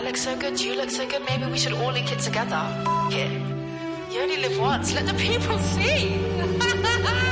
look so good, you look so good, maybe we should all link it together. Here. You only live once, let the people see.